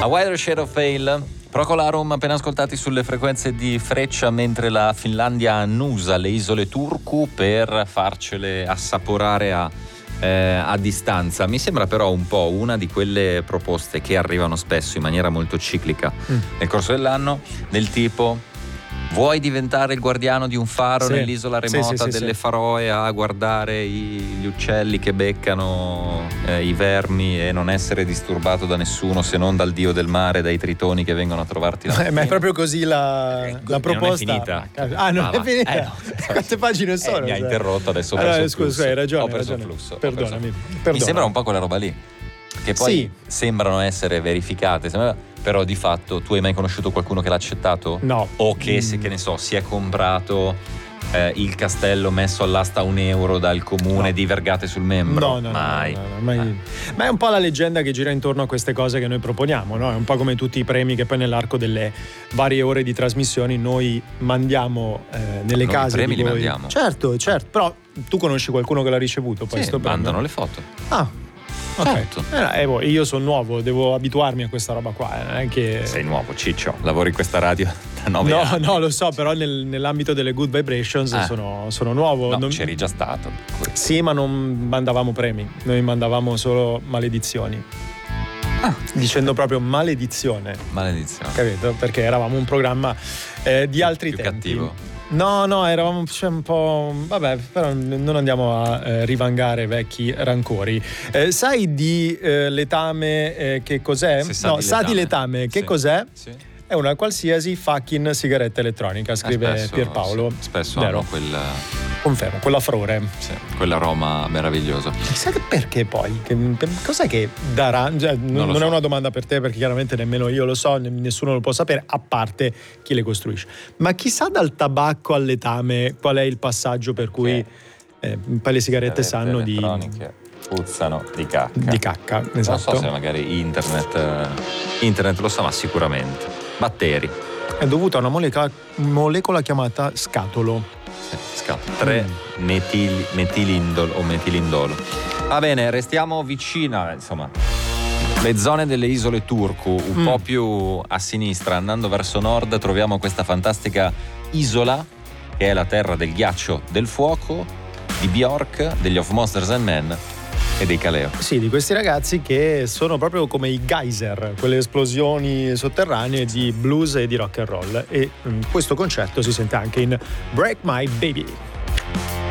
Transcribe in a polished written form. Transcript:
Wider Shade of Pale, Procolarum, appena ascoltati sulle frequenze di Freccia, mentre la Finlandia annusa le isole Turku per farcele assaporare a distanza. Mi sembra però un po' una di quelle proposte che arrivano spesso in maniera molto ciclica nel corso dell'anno, del tipo: vuoi diventare il guardiano di un faro nell'isola remota delle Faroe a guardare gli uccelli che beccano i vermi e non essere disturbato da nessuno se non dal dio del mare, dai tritoni che vengono a trovarti ma è proprio così la proposta? Non è finita. Non è finita? No. Quante pagine sono? Mi ha interrotto, adesso ho allora, preso il flusso. Hai ragione, Ho preso il flusso. Perdonami. Mi sembra un po' quella roba lì, che poi sembrano essere verificate, però di fatto tu hai mai conosciuto qualcuno che l'ha accettato? No. O che ne so, si è comprato il castello messo all'asta €1 dal comune di Vergate sul Membro? No, mai. Ma è un po' la leggenda che gira intorno a queste cose che noi proponiamo, no? È un po' come tutti i premi che poi nell'arco delle varie ore di trasmissioni noi mandiamo nelle case i premi di voi. li mandiamo. Certo, però tu conosci qualcuno che l'ha ricevuto? Poi mandano le foto. Certo. Io sono nuovo, devo abituarmi a questa roba qua. Non è che... Sei nuovo, Ciccio, lavori in questa radio da 9 anni. No, lo so, però nell'ambito delle Good Vibrations sono nuovo. No, c'eri già stato. Sì, ma non mandavamo premi, noi mandavamo solo maledizioni. Dicendo proprio maledizione. Capito? Perché eravamo un programma di altri tempi. Cattivo. No, eravamo un po'... Vabbè, però non andiamo a rivangare vecchi rancori. Sai di letame che cos'è? Sa di letame che cos'è? Sì. È una qualsiasi fucking sigaretta elettronica, scrive Pierpaolo. Spesso hanno quel... Confermo, quell'afrore. Sì, quell'aroma meraviglioso. Chissà che perché poi? Cos'è che darà? Non è una domanda per te, perché chiaramente nemmeno io lo so, nessuno lo può sapere, a parte chi le costruisce. Ma chissà dal tabacco al letame qual è il passaggio per cui poi le sigarette sanno di... puzzano di cacca. Di cacca, esatto. Non so se magari internet lo sa, ma sicuramente. Batteri. È dovuto a una molecola chiamata scatolo. 3-metilindolo o metilindolo. Va bene, restiamo vicina, insomma, le zone delle isole Turku, un po' più a sinistra, andando verso nord troviamo questa fantastica isola che è la terra del ghiaccio, del fuoco, di Bjork, degli Of Monsters and Men e dei Kaleo. Sì, di questi ragazzi che sono proprio come i geyser, quelle esplosioni sotterranee di blues e di rock and roll, e questo concetto si sente anche in Break My Baby.